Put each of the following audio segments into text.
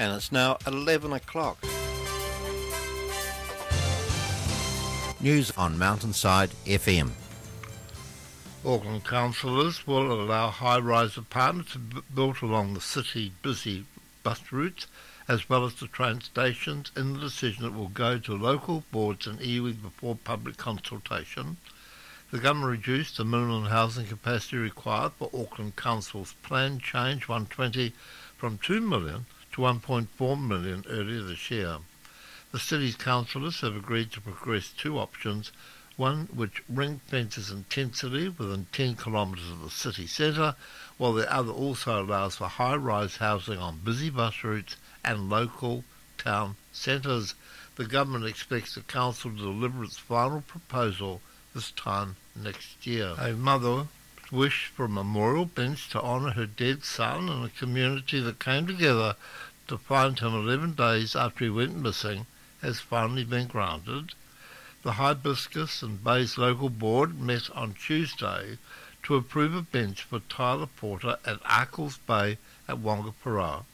and it's now 11 o'clock. News on Mountainside FM. Auckland councillors will allow high-rise apartments to be built along the city busy bus routes as well as the train stations in the decision that will go to local boards and iwi before public consultation. The government reduced the minimum housing capacity required for Auckland Council's planned change 120 from 2 million to 1.4 million earlier this year. The city's councillors have agreed to progress two options, one which ring fences intensity within 10 kilometres of the city centre, while the other also allows for high-rise housing on busy bus routes and local town centres. The government expects the council to deliver its final proposal this time next year. A mother wished for a memorial bench to honour her dead son in a community that came together to find him 11 days after he went missing has finally been granted. The Hibiscus and Bays Local Board met on Tuesday to approve a bench for Tyler Porter at Arkles Bay at Wangaparaoa.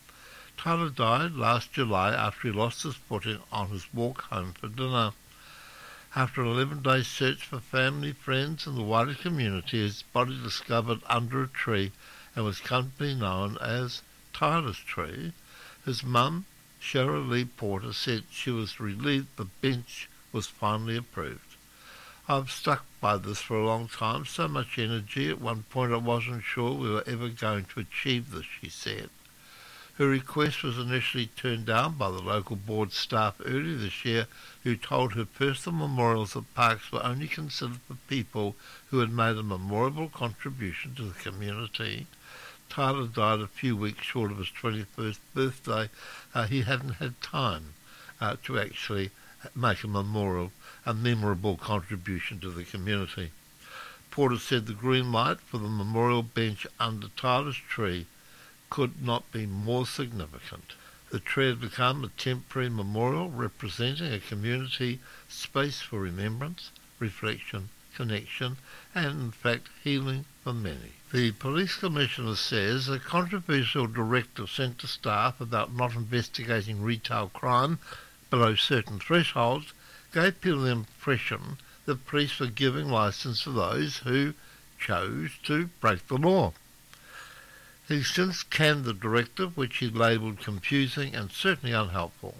Tyler died last July after he lost his footing on his walk home for dinner. After an 11-day search for family, friends and the wider community, his body discovered under a tree and was come to be known as Tyler's Tree. His mum, Cheryl Lee Porter, said she was relieved the bench was finally approved. I've stuck by this for a long time, so much energy. At one point I wasn't sure we were ever going to achieve this, she said. Her request was initially turned down by the local board staff earlier this year, who told her personal memorials at parks were only considered for people who had made a memorable contribution to the community. Tyler died a few weeks short of his 21st birthday. He hadn't had time to actually make a memorable contribution to the community. Porter said the green light for the memorial bench under Tyler's tree could not be more significant. The tree had become a temporary memorial representing a community space for remembrance, reflection, connection, and in fact healing for many. The police commissioner says a controversial directive sent to staff about not investigating retail crime below certain thresholds gave people the impression that police were giving licence to those who chose to break the law. He since canned the directive, which he labelled confusing and certainly unhelpful.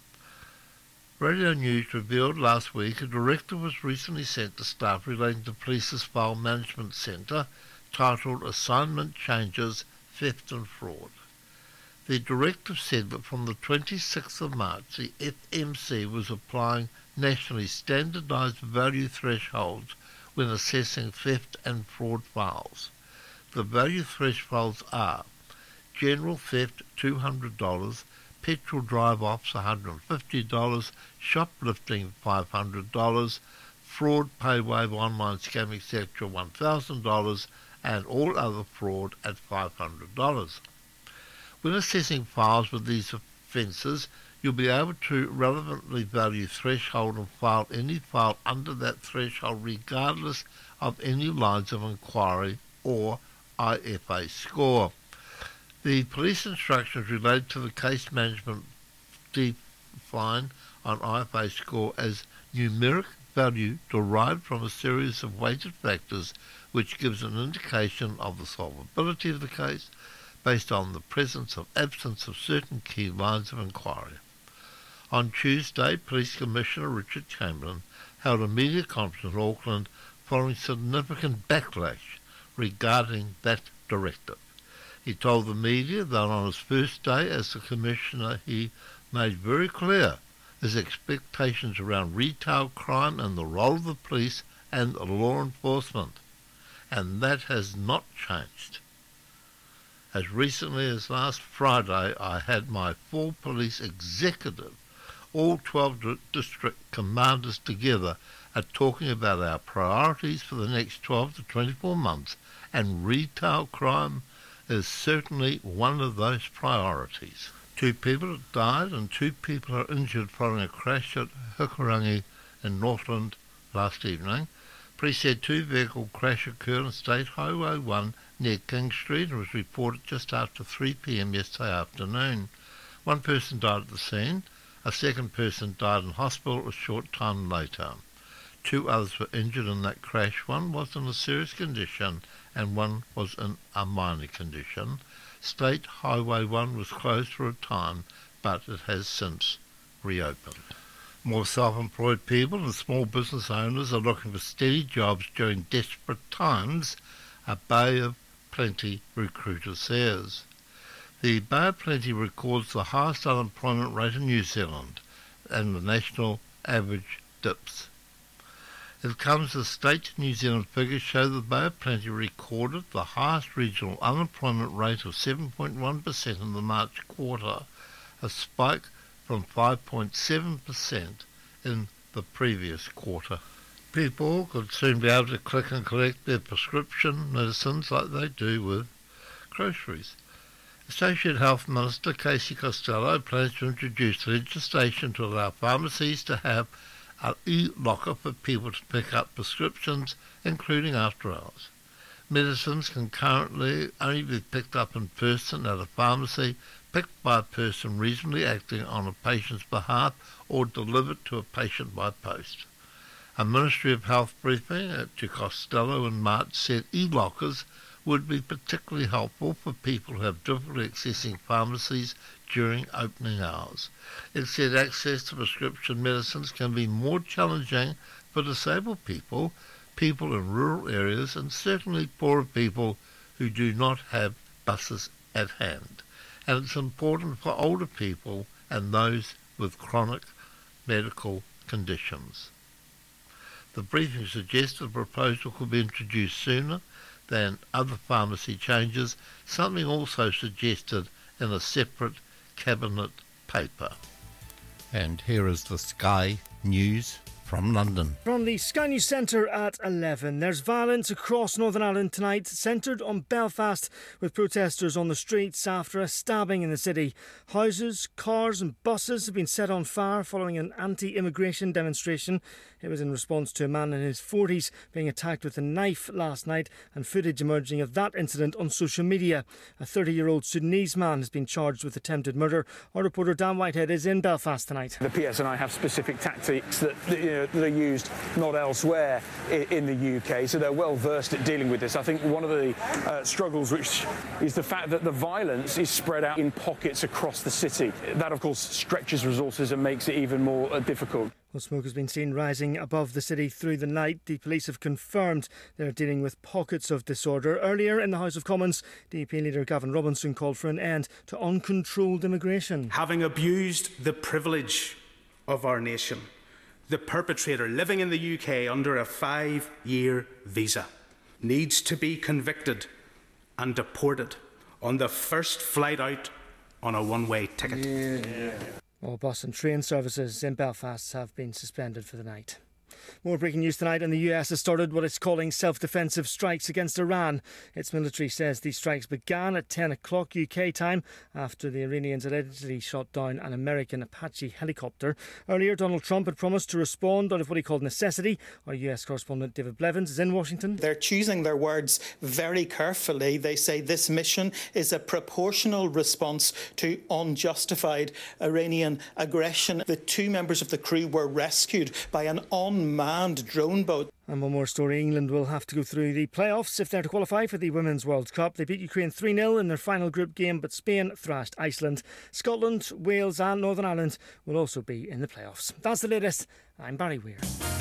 Radio News revealed last week a directive was recently sent to staff relating to Police's File Management Centre titled Assignment Changes, Theft and Fraud. The directive said that from the 26th of March the FMC was applying nationally standardised value thresholds when assessing theft and fraud files. The value thresholds are general theft $200, petrol drive-offs $150, shoplifting $500, fraud, pay wave, online scam, etc. $1,000, and all other fraud at $500. When assessing files with these offences, you'll be able to relevantly value threshold and file any file under that threshold regardless of any lines of inquiry or IFA score. The police instructions related to the case management define an IFA score as numeric value derived from a series of weighted factors which gives an indication of the solvability of the case based on the presence or absence of certain key lines of inquiry. On Tuesday, Police Commissioner Richard Chamberlain held a media conference in Auckland following significant backlash regarding that directive. He told the media that on his first day as the Commissioner he made very clear his expectations around retail crime and the role of the police and law enforcement, and that has not changed. As recently as last Friday, I had my full police executive, all 12 district commanders together, talking about our priorities for the next 12 to 24 months, and retail crime is certainly one of those priorities. 2 people have died and 2 people are injured following a crash at Hukarangi in Northland last evening. Police said 2-vehicle crash occurred on State Highway 1 near King Street and was reported just after 3 p.m. yesterday afternoon. One person died at the scene. A second person died in hospital a short time later. 2 others were injured in that crash. One was in a serious condition and one was in a minor condition. State Highway 1 was closed for a time, but it has since reopened. More self-employed people and small business owners are looking for steady jobs during desperate times, a Bay of Plenty recruiter says. The Bay of Plenty records the highest unemployment rate in New Zealand, and the national average dips. It comes as state New Zealand figures show the Bay of Plenty recorded the highest regional unemployment rate of 7.1% in the March quarter, a spike from 5.7% in the previous quarter. People could soon be able to click and collect their prescription medicines like they do with groceries. Associate Health Minister Casey Costello plans to introduce legislation to allow pharmacies to have an e-locker for people to pick up prescriptions, including after hours. Medicines can currently only be picked up in person at a pharmacy, picked by a person reasonably acting on a patient's behalf, or delivered to a patient by post. A Ministry of Health briefing to Costello in March said e-lockers would be particularly helpful for people who have difficulty accessing pharmacies during opening hours. It said access to prescription medicines can be more challenging for disabled people, people in rural areas, and certainly poorer people who do not have buses at hand. And it's important for older people and those with chronic medical conditions. The briefing suggested a proposal could be introduced sooner than other pharmacy changes, something also suggested in a separate cabinet paper. And here is the Sky News from London. From the Sky News Centre at 11. There's violence across Northern Ireland tonight, centred on Belfast, with protesters on the streets after a stabbing in the city. Houses, cars and buses have been set on fire following an anti-immigration demonstration. It was in response to a man in his 40s being attacked with a knife last night, and footage emerging of that incident on social media. A 30-year-old Sudanese man has been charged with attempted murder. Our reporter Dan Whitehead is in Belfast tonight. The PSNI have specific tactics that are used not elsewhere in the UK, so they're well versed at dealing with this. I think one of the struggles, which is the fact that the violence is spread out in pockets across the city. That, of course, stretches resources and makes it even more difficult. Well, smoke has been seen rising above the city through the night. The police have confirmed they're dealing with pockets of disorder. Earlier in the House of Commons, DUP leader Gavin Robinson called for an end to uncontrolled immigration. Having abused the privilege of our nation, the perpetrator living in the UK under a 5-year visa needs to be convicted and deported on the first flight out on a one-way ticket. Yeah. All bus and train services in Belfast have been suspended for the night. More breaking news tonight, and the US has started what it's calling self-defensive strikes against Iran. Its military says these strikes began at 10 o'clock UK time after the Iranians allegedly shot down an American Apache helicopter. Earlier, Donald Trump had promised to respond out of what he called necessity. Our US correspondent David Blevins is in Washington. They're choosing their words very carefully. They say this mission is a proportional response to unjustified Iranian aggression. The 2 members of the crew were rescued by an unmanned drone boat. And one more story. England will have to go through the playoffs if they're to qualify for the Women's World Cup. They beat Ukraine 3-0 in their final group game, but Spain thrashed Iceland. Scotland, Wales and Northern Ireland will also be in the playoffs. That's the latest. I'm Barry Weir.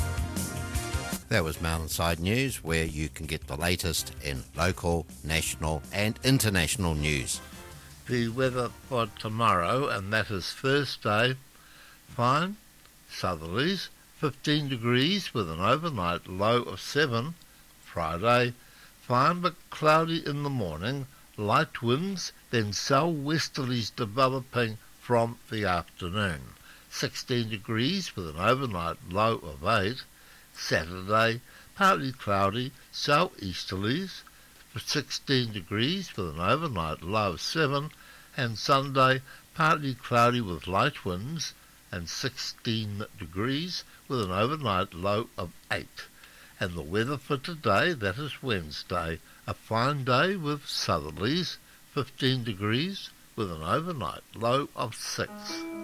That was Mountainside News, where you can get the latest in local, national and international news. The weather for tomorrow, and that is Thursday, fine, southerlies, 15 degrees with an overnight low of 7. Friday, fine but cloudy in the morning, light winds, then southwesterlies developing from the afternoon. 16 degrees with an overnight low of 8. Saturday, partly cloudy, southeasterlies, 16 degrees with an overnight low of 7. And Sunday, partly cloudy with light winds and 16 degrees with an overnight low of 8. And the weather for today, that is Wednesday, a fine day with southerlies, 15 degrees with an overnight low of 6.